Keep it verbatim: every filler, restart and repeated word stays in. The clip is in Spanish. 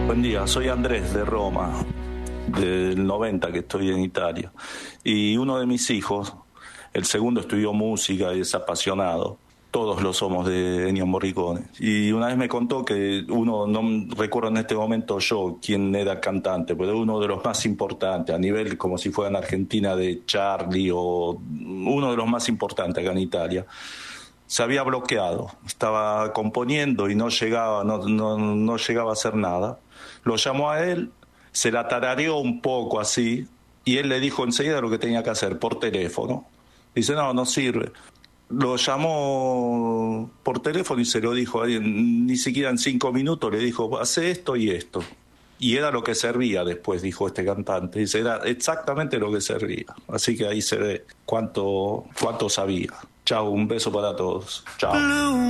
Buen día, soy Andrés de Roma, del noventa que estoy en Italia. Y uno de mis hijos, el segundo estudió música y es apasionado. Todos lo somos de Ennio Morricone. Y una vez me contó que uno, no recuerdo en este momento yo quién era cantante, pero uno de los más importantes, a nivel como si fuera en Argentina de Charlie o uno de los más importantes acá en Italia. Se había bloqueado, estaba componiendo y no llegaba, no, no, no llegaba a hacer nada. Lo llamó a él, se la tarareó un poco así, y él le dijo enseguida lo que tenía que hacer, por teléfono. Dice, no, no sirve. Lo llamó por teléfono y se lo dijo, ni siquiera en cinco minutos le dijo, hace esto y esto. Y era lo que servía después, dijo este cantante. Dice, era exactamente lo que servía. Así que ahí se ve cuánto, cuánto sabía. Chao, un beso para todos. Chao.